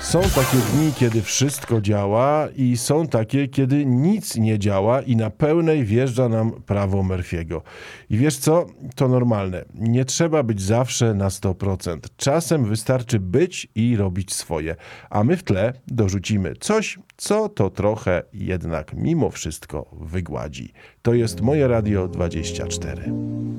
Są takie dni, kiedy wszystko działa i są takie, kiedy nic nie działa i na pełnej wjeżdża nam prawo Murphy'ego. I wiesz co? To normalne. Nie trzeba być zawsze na 100%. Czasem wystarczy być i robić swoje. A my w tle dorzucimy coś, co to trochę jednak mimo wszystko wygładzi. To jest Moje Radio 24.